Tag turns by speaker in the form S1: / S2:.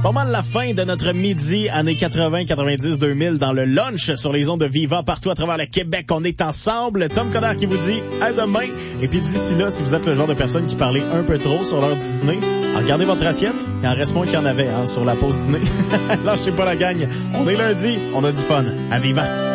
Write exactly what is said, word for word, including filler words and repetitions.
S1: pas mal la fin de notre midi, années quatre-vingts, quatre-vingt-dix, deux mille, dans le lunch sur les ondes de Viva partout à travers le Québec. On est ensemble. Tom Coderre qui vous dit à demain. Et puis d'ici là, si vous êtes le genre de personne qui parlait un peu trop sur l'heure du dîner, regardez votre assiette. Il en reste moins qu'il y en avait hein, sur la pause dîner. Lâchez pas la gagne. On est lundi, on a du fun. À Viva!